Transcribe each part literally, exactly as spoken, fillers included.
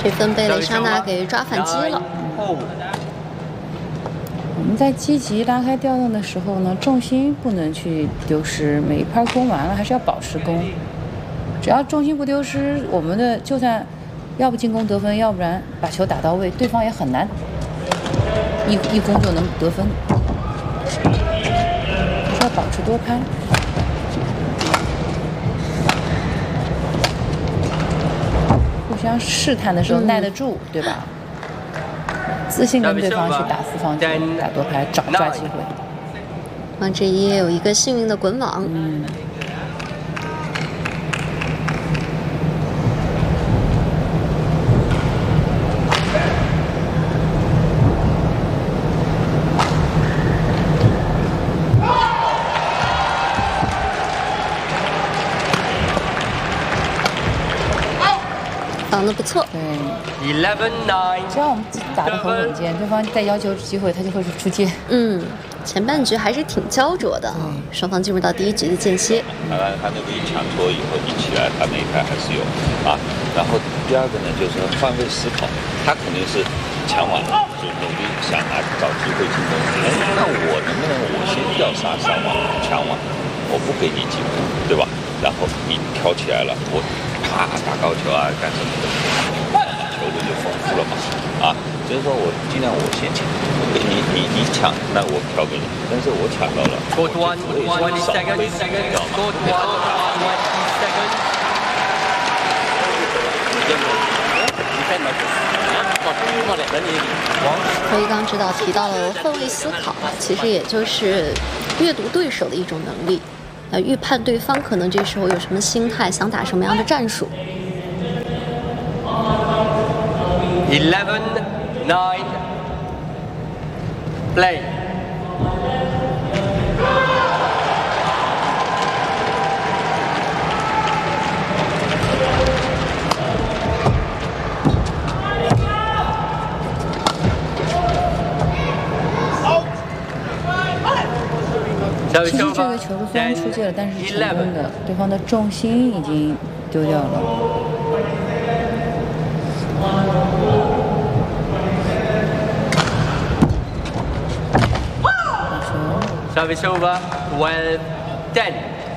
这分被蕾莎娜给抓反击了。 我们在积极拉开调动的时候呢，重心不能去丢失，每一拍攻完了还是要保持攻。只要重心不丢失，我们的就算要不进攻得分，要不然把球打到位，对方也很难一一攻就能得分。还是要保持多拍。互相试探的时候耐得住，嗯、对吧？自信跟对方去打四方球、打多拍，找抓机会。 王志一也有一个幸运的滚网。 嗯。 防得不错。 对。只要我们打得很稳健，对方再要求机会，他就会出界。 嗯，前半局还是挺焦灼的，双方进入到第一局的间歇。 当然，他那个一抢脱以后一起来，他那一拍还是有啊。然后第二个呢，就是说换位思考，他肯定是抢完了，就努力想拿找机会进攻。哎，那我能不能我先吊杀上网抢网，我不给你机会，对吧？然后你挑起来了，我啪打高球啊，干什么的，球路就丰富了嘛，啊，就是说我尽量我先抢，你你你抢，那我挑给你，但是我抢到了，我我也少被死掉嘛。何一刚指导提到了换位思考，其实也就是阅读对手的一种能力。呃，预判对方可能这时候有什么心态，想打什么样的战术。 Eleven, nine, play. 其实这个球是虽然出界了，但是成功的，对方的重心已经丢掉了。 Service over, twelve, ten.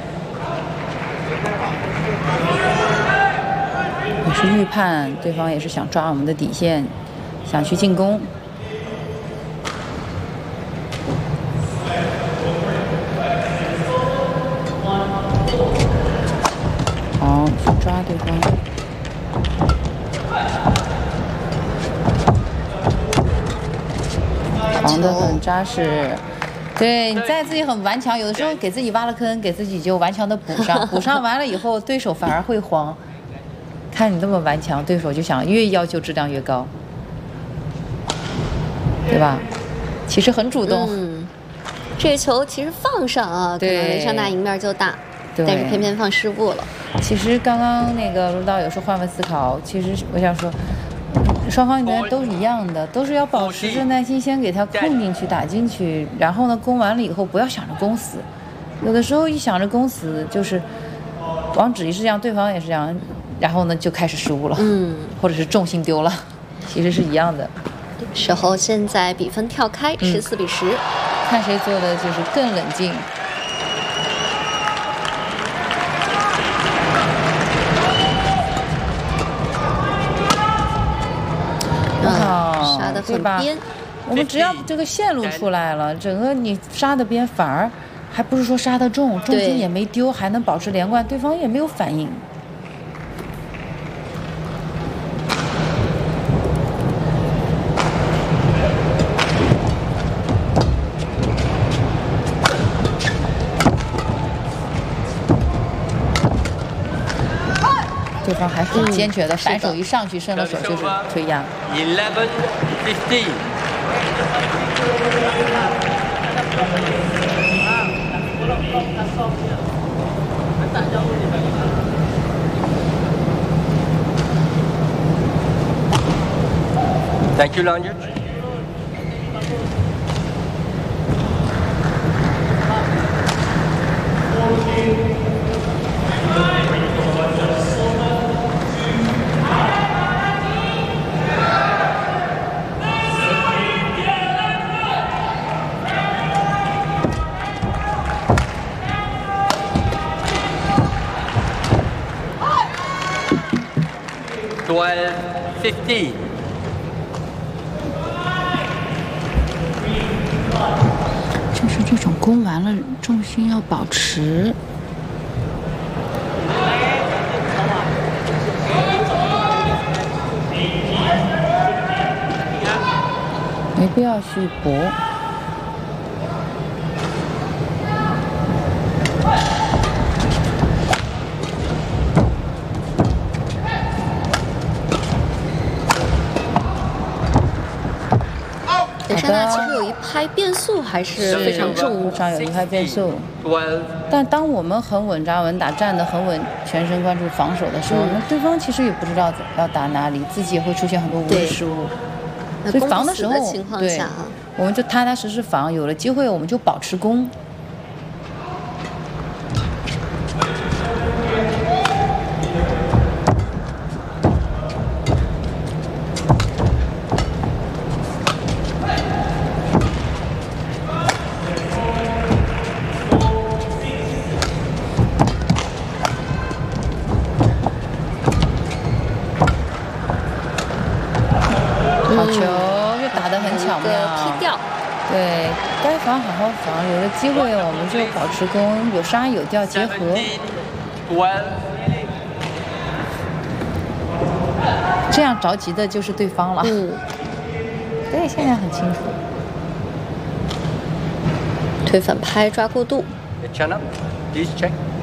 也是预判对方也是想抓我们的底线，想去进攻。抓对方，防得很扎实。对，你在自己很顽强，有的时候给自己挖了坑，给自己就顽强的补上，补上完了以后，对手反而会慌。看你这么顽强，对手就想越要求质量越高，对吧？其实很主动。 嗯，这个球其实放上啊，可能蕾莎娜赢面就大。但是偏偏放失误了。 其实刚刚那个卢导有说换位思考，其实我想说，双方应该都是一样的，都是要保持着耐心，先给他控进去、打进去，然后呢攻完了以后不要想着攻死。有的时候一想着攻死，就是王芷怡是这样，对方也是这样，然后呢就开始失误了， 嗯， 或者是重心丢了，其实是一样的。 时候现在比分跳开，十四比十， 看谁做的就是更冷静。 杀得很边， 我们只要这个线路出来了，整个你杀的边反而还不是说杀得重，重心也没丢，还能保持连贯，对方也没有反应。对方还很坚决的，嗯、反手一上去，伸了手就是推压。 Eleven, fifteen. Thank you, Lange. twelve fifteen. 就是这种攻完了，重心要保持。没必要去搏。 本山大其实有一拍变速还是非常重， 上有一拍变速。 twelve. 但当我们很稳扎稳打，站得很稳，全神贯注防守的时候， 嗯那对方其实也不知道要打哪里，自己也会出现很多无谓失误。所以防的时候， 攻不死的情况对下啊， 我们就踏踏实实防，有了机会我们就保持攻。好球，又打得很巧妙。 踢掉。 对，该防好好防，有了机会我们就保持攻，有杀有吊结合。 twelve. 这样着急的就是对方了。 嗯， 对，现在很清楚。 推反拍抓过度。 Chin up. Please check.